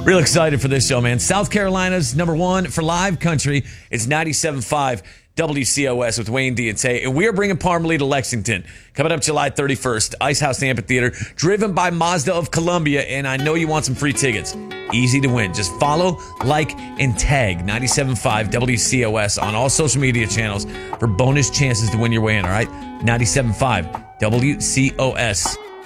Real excited for this show, man. South Carolina's number one for live country. It's 97.5 WCOS with Wayne D and Tay. And we are bringing Parmalee to Lexington. Coming up July 31st, Ice House Amphitheater, driven by Mazda of Columbia. And I know you want some free tickets. Easy to win. Just follow, like, and tag 97.5 WCOS on all social media channels for bonus chances to win your way in, all right? 97.5 WCOS.